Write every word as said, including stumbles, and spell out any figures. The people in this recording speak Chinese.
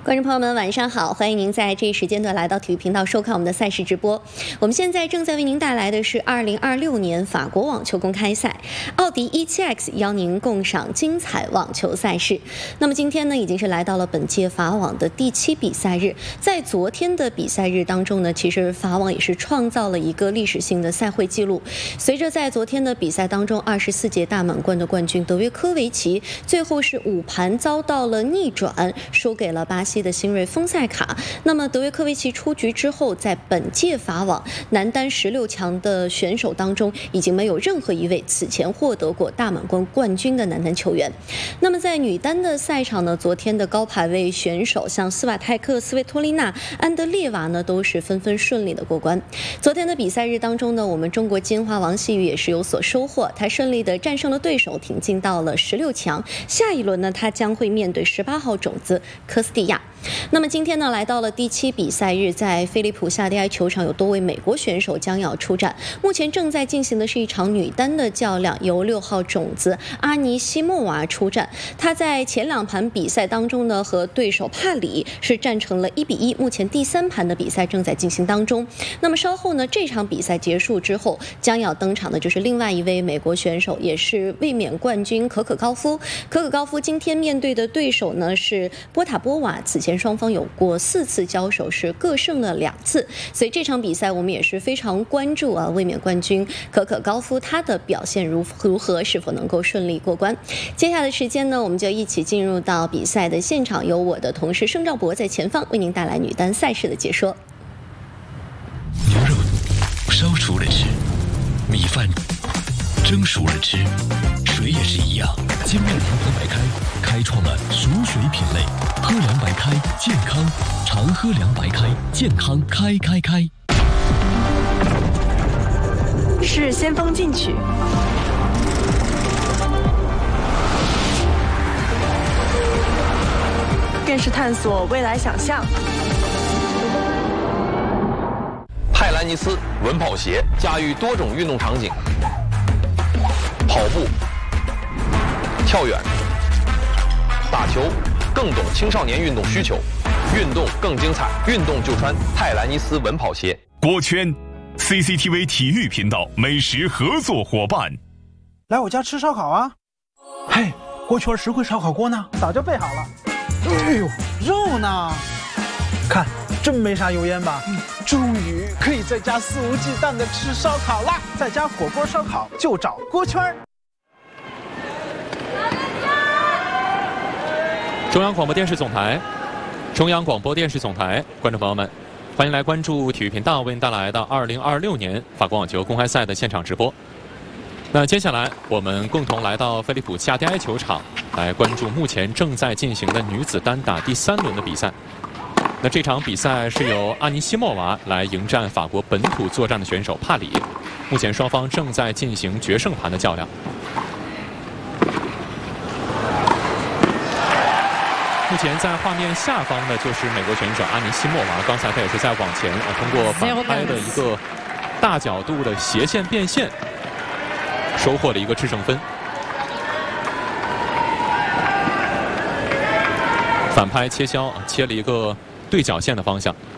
观众朋友们，晚上好！欢迎您在这一时间段来到体育频道收看我们的赛事直播。我们现在正在为您带来的是二零二六年法国网球公开赛，奥迪 E 七 X 邀您共赏精彩网球赛事。那么今天呢，已经是来到了本届法网的第七比赛日。在昨天的比赛日当中呢，其实法网也是创造了一个历史性的赛会纪录。随着在昨天的比赛当中，二十四届大满贯的冠军德约科维奇最后是五盘遭到了逆转，输给了巴西的辛瑞丰塞卡。那么德约科维奇出局之后，在本届法网男单十六强的选手当中，已经没有任何一位此前获得过大满贯冠军的男单球员。那么在女单的赛场呢，昨天的高排位选手像斯瓦泰克、斯维托丽娜、安德烈娃呢，都是纷纷顺利的过关。昨天的比赛日当中呢，我们中国金花王曦雨也是有所收获，她顺利的战胜了对手，挺进到了十六强。下一轮呢，她将会面对十八号种子科斯蒂亚。那么今天呢，来到了第七比赛日，在菲利普夏迪埃球场有多位美国选手将要出战。目前正在进行的是一场女单的较量，由六号种子阿尼西莫娃出战。她在前两盘比赛当中呢，和对手帕里是战成了一比一。目前第三盘的比赛正在进行当中。那么稍后呢，这场比赛结束之后，将要登场的就是另外一位美国选手，也是卫冕冠军可可高夫。可可高夫今天面对的对手呢是波塔波娃，此前双方有过四次交手，是各胜了两次，所以这场比赛我们也是非常关注啊，卫冕冠军可可高夫他的表现如如何，是否能够顺利过关。接下来的时间呢，我们就一起进入到比赛的现场，由我的同事盛兆博在前方为您带来女单赛事的解说。 牛肉烧熟了吃，米饭蒸熟了吃，水也是一样。精酿长河白开开创了熟水品类，喝凉白开健康，常喝凉白开健康开开开。 是先锋进取，更是探索未来想象。 泰兰尼斯稳跑鞋驾驭多种运动场景，跑步、跳远、打球，更懂青少年运动需求，运动更精彩，运动就穿泰兰尼斯稳跑鞋。 锅圈 C C T V 体育频道美食合作伙伴， 来我家吃烧烤啊！嘿，锅圈实惠烧烤锅呢？早就备好了。哎呦，肉呢？看，真没啥油烟吧？嗯，终于可以在家肆无忌惮的吃烧烤啦！在家火锅烧烤就找锅圈。 中央广播电视总台，中央广播电视总台，观众朋友们，欢迎来关注体育频道为您带来的二零二六年法国网球公开赛的现场直播。那接下来我们共同来到菲利普夏迪埃球场，来关注目前正在进行的女子单打第三轮的比赛。那这场比赛是由阿尼西莫娃来迎战法国本土作战的选手帕里，目前双方正在进行决胜盘的较量。目前在画面下方的就是美国选手阿尼西莫娃，刚才他也是在往前啊，通过反拍的一个大角度的斜线变线，收获了一个制胜分。反拍切削啊，切了一个对角线的方向。